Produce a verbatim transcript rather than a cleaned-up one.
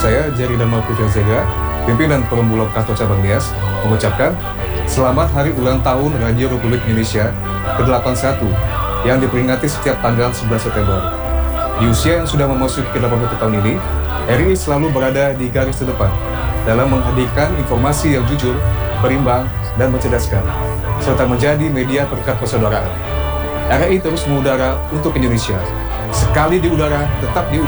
saya, Jerry Dharma Putra Zega, pimpinan Perumbulok Kantor Cabang Nias, mengucapkan selamat Hari Ulang Tahun Radio Republik Indonesia ke delapan puluh satu yang diperingati setiap tanggal sebelas September. Di usia yang sudah memasuki delapan puluh satu tahun ini, R I selalu berada di garis terdepan dalam menghadirkan informasi yang jujur, berimbang, dan mencerdaskan, serta menjadi media perekat persaudaraan. R I terus mengudara untuk Indonesia. Sekali di udara, tetap di udara.